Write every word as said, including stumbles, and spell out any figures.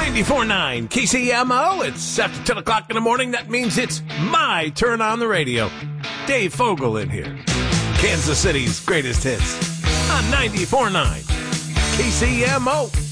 ninety-four point nine K C M O. It's after ten o'clock in the morning. That means it's my turn on the radio. Dave Fogel in here. Kansas City's greatest hits on ninety-four point nine K C M O.